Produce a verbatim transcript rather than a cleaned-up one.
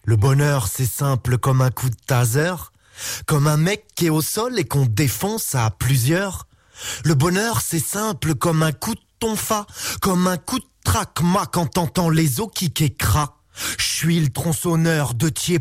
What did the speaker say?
Le bonheur, c'est simple comme un coup de taser, comme un mec qui est au sol et qu'on défonce à plusieurs. Le bonheur, c'est simple comme un coup de tonfa, comme un coup de tracma quand t'entends les os qui quécra. Je suis le tronçonneur de Thiers